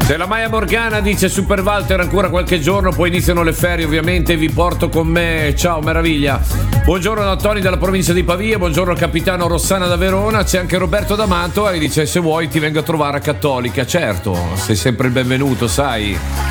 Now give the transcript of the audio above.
Della Maia Morgana dice Super Walter ancora qualche giorno, poi iniziano le ferie ovviamente, vi porto con me, ciao meraviglia. Buongiorno da Toni dalla provincia di Pavia, buongiorno al capitano Rossana da Verona, c'è anche Roberto D'Amato e dice se vuoi ti vengo a trovare a Cattolica. Certo, sei sempre il benvenuto, sai.